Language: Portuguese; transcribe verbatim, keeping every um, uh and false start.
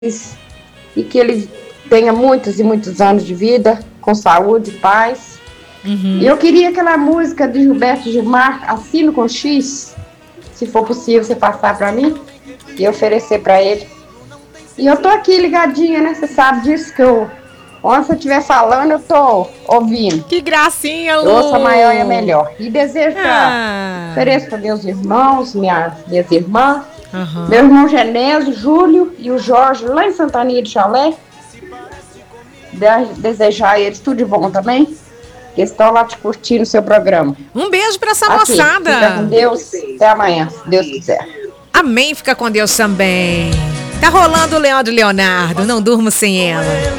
e que ele tenha muitos e muitos anos de vida, com saúde e paz. Uhum. E eu queria aquela música de Gilberto Gilmar, Assino com X, se for possível você passar para mim e oferecer para ele. E eu tô aqui ligadinha, né? Você sabe disso, que eu, onde você estiver falando, eu tô ouvindo. Que gracinha, Lu! Eu ouço a maior e a melhor. E desejo ah. que ofereço para meus irmãos, minha, minhas irmãs, uhum. meu irmão Genésio, Júlio e o Jorge, lá em Santana de Chalé. De, desejar a eles tudo de bom também, que estão lá te curtindo o seu programa. Um beijo para essa aqui, moçada. Fica com Deus. Até amanhã, se Deus quiser. Amém, fica com Deus também. Tá rolando o Leandro e Leonardo, não durmo sem ela.